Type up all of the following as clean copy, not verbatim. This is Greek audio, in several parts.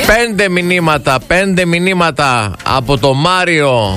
5 μηνύματα από το Μάριο.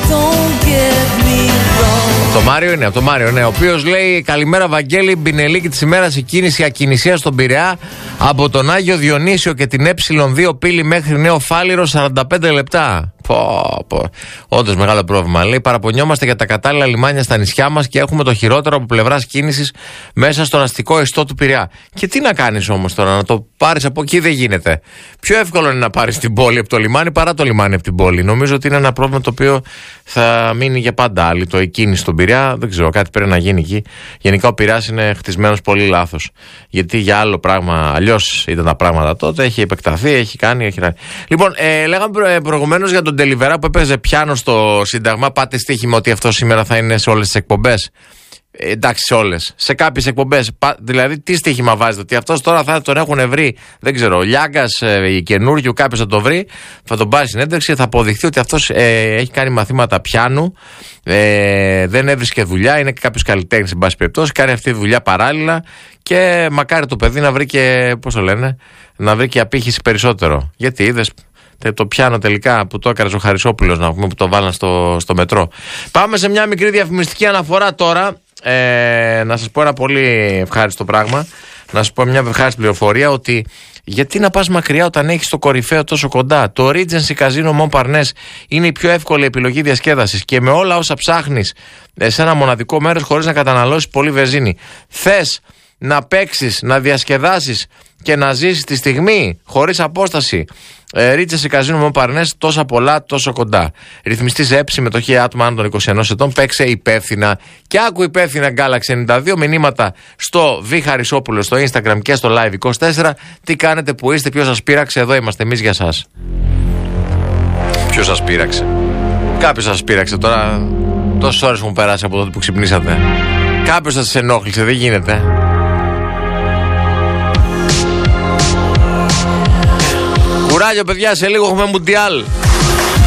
Από το Μάριο, ναι. Ο οποίος λέει: καλημέρα, Βαγγέλη. Μπινελίκη της ημέρας, η κίνηση ακινησία στον Πειραιά από τον Άγιο Διονύσιο και την Ε2 πύλη μέχρι Νέο Φάληρο 45 λεπτά. Όντως μεγάλο πρόβλημα. Λέει: παραπονιόμαστε για τα κατάλληλα λιμάνια στα νησιά μας και έχουμε το χειρότερο από πλευράς κίνησης μέσα στον αστικό ιστό του Πειραιά. Και τι να κάνεις όμως τώρα, να το πάρεις από εκεί? Δεν γίνεται. Πιο εύκολο είναι να πάρεις την πόλη από το λιμάνι παρά το λιμάνι από την πόλη. Νομίζω ότι είναι ένα πρόβλημα το οποίο θα μείνει για πάντα άλλη. Το κίνηση στον Πειραιά, δεν ξέρω, κάτι πρέπει να γίνει εκεί. Γενικά ο Πειραιάς είναι χτισμένος πολύ λάθος. Γιατί για άλλο πράγμα, αλλιώς ήταν τα πράγματα τότε, έχει επεκταθεί, έχει κάνει. Λοιπόν, λέγαμε προηγουμένως για τον Τελιβερά που έπαιζε πιάνο στο Σύνταγμα. Πάτε στοίχημα ότι αυτό σήμερα θα είναι σε όλες τις εκπομπές. Εντάξει, σε όλες. Σε κάποιες εκπομπές. Δηλαδή, τι στοίχημα βάζετε? Ότι αυτός τώρα θα τον έχουν βρει, δεν ξέρω, ο Λιάγκας ή καινούριο, κάποιος θα τον βρει, θα τον πάρει συνέντευξη, θα αποδειχθεί ότι αυτός έχει κάνει μαθήματα πιάνου, δεν έβρισκε δουλειά, είναι και κάποιος καλλιτέχνης, εν πάση περιπτώσει, κάνει αυτή τη δουλειά παράλληλα και μακάρι το παιδί να βρει και, πώς το λένε, να βρει και απήχηση περισσότερο. Γιατί είδες το πιάνο τελικά που το έκανε ο Χαρισόπουλος, να πούμε, που το βάλαν στο μετρό. Πάμε σε μια μικρή διαφημιστική αναφορά τώρα. Να σας πω ένα πολύ ευχάριστο πράγμα. Να σας πω μια ευχάριστη πληροφορία, ότι γιατί να πας μακριά όταν έχεις το κορυφαίο τόσο κοντά? Το Regency Casino Montparnasse είναι η πιο εύκολη επιλογή διασκέδασης και με όλα όσα ψάχνεις σε ένα μοναδικό μέρος χωρίς να καταναλώσεις πολύ βενζίνη. Θες να παίξεις, να διασκεδάσεις και να ζήσεις τη στιγμή χωρίς απόσταση? Regency Casino Montparnasse, τόσα πολλά, τόσο κοντά. Ρυθμιστής ΕΠ, συμμετοχή άτομα άνω των 21 ετών. Παίξε υπεύθυνα και άκου υπεύθυνα. Galaxy 92. Μηνύματα στο Β Χαρισόπουλο στο Instagram και στο Live24. Τι κάνετε, που είστε, ποιος σας πείραξε? Εδώ είμαστε εμείς για σας. Ποιος σας πείραξε? Κάποιος σας πείραξε τώρα. Τόσες ώρες έχουν περάσει από τότε που ξυπνήσατε. Κάποιος σας ενόχλησε, δεν γίνεται. Κουράγιο, παιδιά, σε λίγο έχουμε Μουντιάλ.